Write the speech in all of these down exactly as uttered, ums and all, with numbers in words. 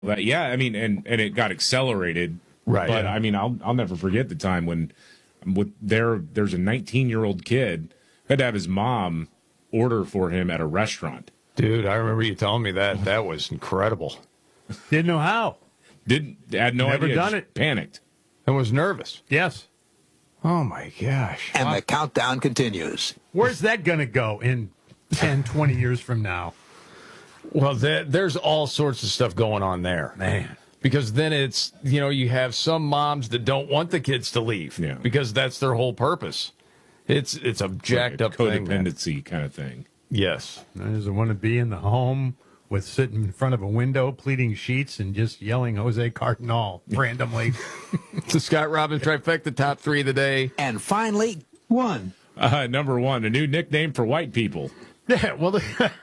But yeah, I mean, and, and it got accelerated. Right. But yeah. I mean, I'll I'll never forget the time when with there there's a nineteen year old kid who had to have his mom order for him at a restaurant. Dude, I remember you telling me that. That was incredible. Didn't know how. Didn't had no Never idea. done just it. Panicked. And was nervous. Yes. Oh, my gosh. And the countdown continues. Where's that going to go in ten, twenty years from now? Well, there, there's all sorts of stuff going on there. Man. Because then it's, you know, you have some moms that don't want the kids to leave. Yeah. Because that's their whole purpose. It's it's a jacked like a up thing. man. codependency kind of thing. Yes. There's a want to be in the home with sitting in front of a window, pleating sheets, and just yelling Jose Cardinal randomly. The Scott Robbins trifecta, top three of the day. And finally, one. Uh, number one, a new nickname for white people. Yeah, well,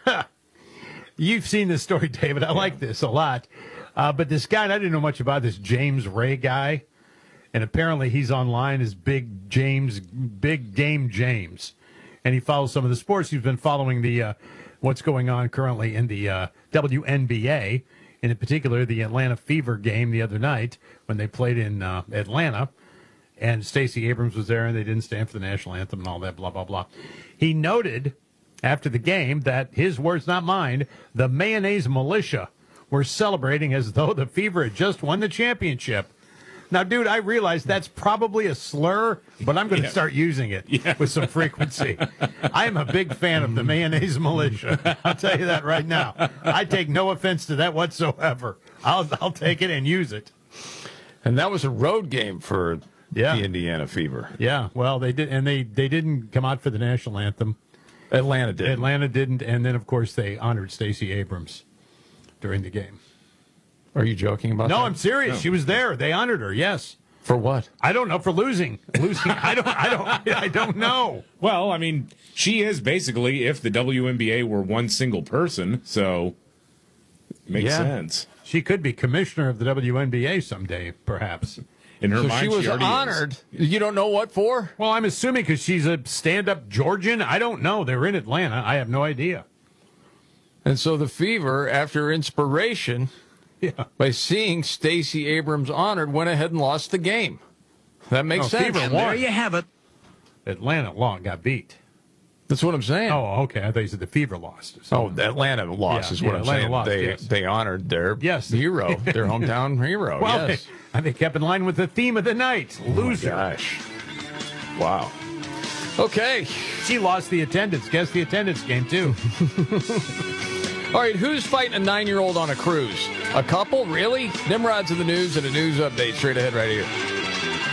you've seen this story, David. I like this a lot. Uh, but this guy, and I didn't know much about this James Ray guy, and apparently he's online as Big James, Big Game James, and he follows some of the sports. He's been following the uh, what's going on currently in the uh, W N B A, and in particular the Atlanta Fever game the other night when they played in uh, Atlanta, and Stacey Abrams was there, and they didn't stand for the national anthem and all that, blah, blah, blah. He noted after the game that, his words, not mine, the mayonnaise militia were celebrating as though the Fever had just won the championship. Now, dude, I realize that's probably a slur, but I'm going to Yeah. start using it Yeah. with some frequency. I am a big fan of the mayonnaise militia. I'll tell you that right now. I take no offense to that whatsoever. I'll I'll take it and use it. And that was a road game for Yeah. the Indiana Fever. Yeah, well, they did, and they, they didn't come out for the national anthem. Atlanta did. Atlanta didn't, and then, of course, they honored Stacey Abrams during the game. Are you joking about No, that? I'm serious. She was there. They honored her. Yes. For what? I don't know, for losing. Losing. I don't. I don't. I don't know. Well, I mean, she is basically if the W N B A were one single person, so makes Yeah. sense. She could be commissioner of the W N B A someday, perhaps. In her So mind, she was already is. honored. You don't know what for? Well, I'm assuming because she's a stand-up Georgian. I don't know. They're in Atlanta. I have no idea. And so the Fever, after inspiration, Yeah. by seeing Stacey Abrams honored, went ahead and lost the game. That makes Oh, sense. Fever And won. there you have it. Atlanta long got beat. That's what I'm saying. Oh, okay. I thought you said the Fever lost. Oh, Atlanta lost Yeah, is what yeah, I'm Atlanta saying. lost, they yes. they honored their Yes. hero, their hometown hero. Well, yes. and they kept in line with the theme of the night, loser. Gosh. Wow. Okay. She lost the attendance. Guess the attendance game, too. All right, who's fighting a nine-year-old on a cruise? A couple? Really? Nimrod's in the news and a news update straight ahead right here.